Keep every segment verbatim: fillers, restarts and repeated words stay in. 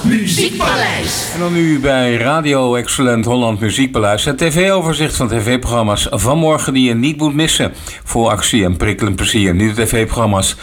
Muziekpaleis. En dan nu bij Radio Excellent Holland Muziekpaleis. Het tv-overzicht van tv-programma's van morgen die je niet moet missen. Vol actie en prikkelend plezier. Nu de tv-programma's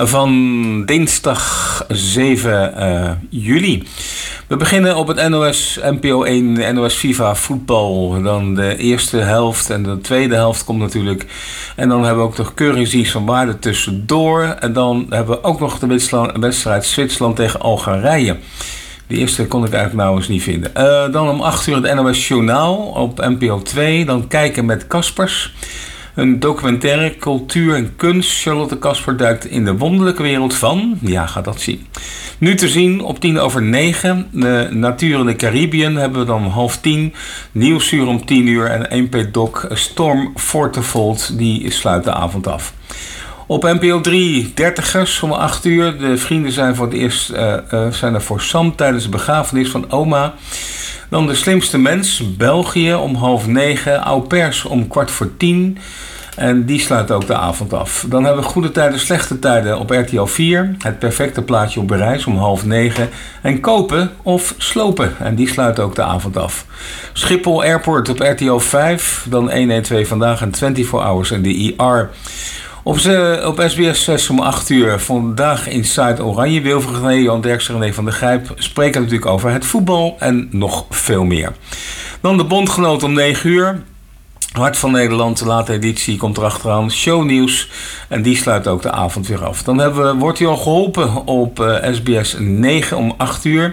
van dinsdag zeven juli. We beginnen op het N O S N P O één, N O S Viva voetbal. Dan de eerste helft en de tweede helft komt natuurlijk. En dan hebben we ook nog keuringsdienst van waarde tussendoor. En dan hebben we ook nog de wedstrijd Zwitserland tegen Algerije. De eerste kon ik eigenlijk nou eens niet vinden. Uh, dan om acht uur het N O S Journaal op N P O twee. Dan Kijken met Caspers. Een documentaire, cultuur en kunst. Charlotte Kasper duikt in de wonderlijke wereld van... Ja, ga dat zien. Nu te zien op tien over negen. De Natuur in de Caribbean hebben we dan om half tien. Nieuwsuur om tien uur. En één P-doc Storm Fortevold. Die sluit de avond af. Op N P O drie, dertigers om acht uur. De vrienden zijn voor het eerst uh, uh, zijn er voor Sam tijdens de begrafenis van oma. Dan De Slimste Mens, België om half negen. Au pairs om kwart voor tien. En die sluit ook de avond af. Dan hebben we Goede Tijden, Slechte Tijden op R T L vier. Het perfecte plaatje op bereis om half negen. En Kopen of Slopen. En die sluit ook de avond af. Schiphol Airport op R T L vijf. Dan honderdtwaalf Vandaag en vierentwintig Hours en de I R. Op, ze, op S B S zes om acht uur. Vandaag Inside Oranje. Wilfried René, Jan Derksen, René van der Gijp spreken natuurlijk over het voetbal en nog veel meer. Dan de Bondgenoot om negen uur. Hart van Nederland, de late editie, komt erachteraan. Shownieuws. En die sluit ook de avond weer af. Dan hebben we Wordt u al geholpen op uh, S B S negen om acht uur.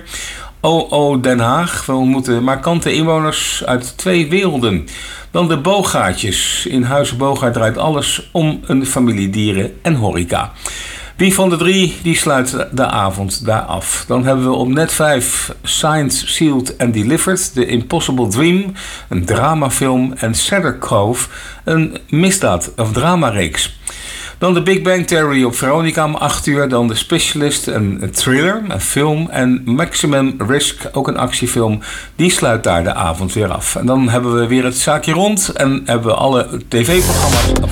O O Den Haag. We ontmoeten markante inwoners uit twee werelden. Dan de Bogaertjes. In Huizen Bogaert draait alles om een familie dieren en horeca. Wie van de drie, die sluit de avond daar af. Dan hebben we op Net vijf Signed, Sealed and Delivered. The Impossible Dream, een dramafilm. En Cedar Cove, een misdaad- of dramareeks. Dan de Big Bang Theory op Veronica om acht uur. Dan de Specialist, een thriller, een film. En Maximum Risk, ook een actiefilm. Die sluit daar de avond weer af. En dan hebben we weer het zaakje rond. En hebben we alle tv-programma's van